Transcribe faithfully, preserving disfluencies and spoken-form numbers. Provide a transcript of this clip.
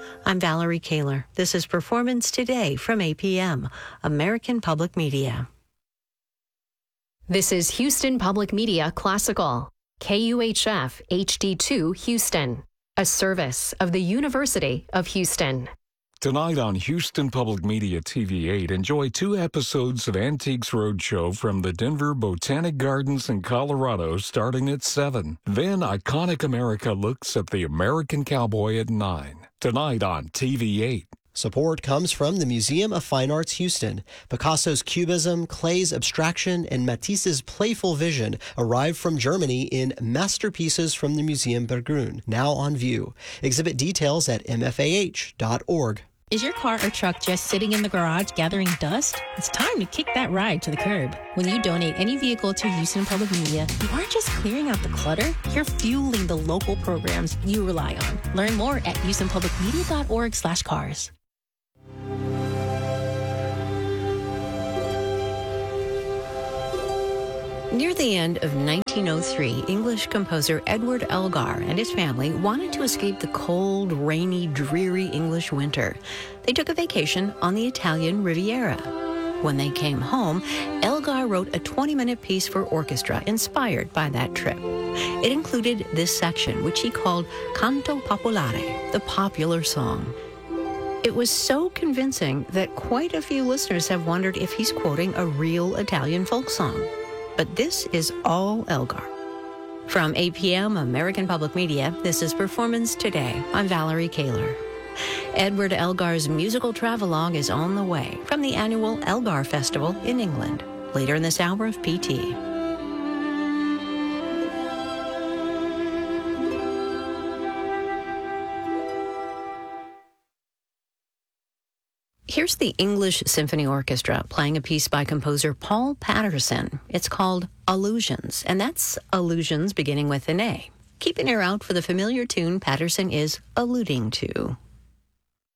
I'm Valerie Kaler. This is Performance Today from A P M, American Public Media. This is Houston Public Media Classical, K U H F H D two Houston, a service of the University of Houston. Tonight on Houston Public Media T V eight, enjoy two episodes of Antiques Roadshow from the Denver Botanic Gardens in Colorado starting at seven. Then Iconic America looks at the American Cowboy at nine. Tonight on T V eight. Support comes from the Museum of Fine Arts Houston. Picasso's Cubism, Klay's abstraction, and Matisse's playful vision arrived from Germany in Masterpieces from the Museum Berggruen, now on view. Exhibit details at m f a h dot org. Is your car or truck just sitting in the garage gathering dust? It's time to kick that ride to the curb. When you donate any vehicle to Houston Public Media, you aren't just clearing out the clutter, you're fueling the local programs you rely on. Learn more at houston public media dot org slash cars. Near the end of nineteen oh three, English composer Edward Elgar and his family wanted to escape the cold, rainy, dreary English winter. They took a vacation on the Italian Riviera. When they came home, Elgar wrote a twenty-minute piece for orchestra inspired by that trip. It included this section, which he called Canto Popolare, the popular song. It was so convincing that quite a few listeners have wondered if he's quoting a real Italian folk song. But this is all Elgar. From A P M, American Public Media, this is Performance Today. I'm Valerie Kaler. Edward Elgar's musical travelogue is on the way from the annual Elgar Festival in England. Later in this hour of P T. Here's the English Symphony Orchestra playing a piece by composer Paul Patterson. It's called Allusions, and that's allusions beginning with an A. Keep an ear out for the familiar tune Patterson is alluding to.